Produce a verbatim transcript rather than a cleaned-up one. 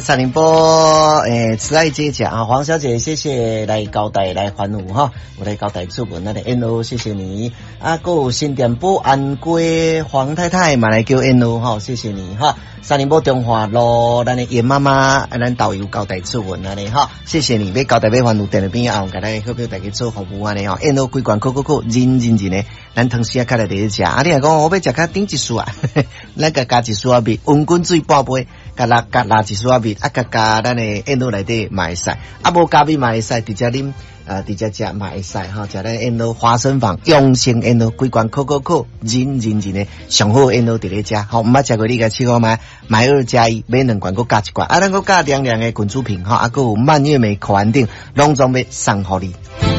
三零波诶，慈爱姐姐啊，黄小姐，谢谢来交代来欢呼哈，我来交代出门那个 N O， 谢谢你啊，还有新店保安街黄太太嘛来叫 N O 哈，谢谢你哈。三零波中华路，咱的叶妈妈，咱导游交代出门安尼哈，谢谢你，要交代要欢呼电脑边啊，甲咱好朋友大家做服务安尼吼 ，N O 规罐扣扣扣，认认真的，咱汤匙啊开来伫咧食，啊你若讲我要食较顶一束啊，咱甲加一束啊米，温滚水半杯。加拉加拉一撮米，啊加加咱的 N O 内底嘛会使，啊无加米嘛会使，直接啉，呃直接食嘛会使哈，食咱 N O 花生坊养生 N O 规罐可可可，认认真的上好 N O 伫咧食，好毋捌食过你甲试看卖，买二加一，买两罐搁加一罐，啊咱搁加凉凉的滚珠瓶哈，啊搁有蔓越莓口含定，拢总要送互你。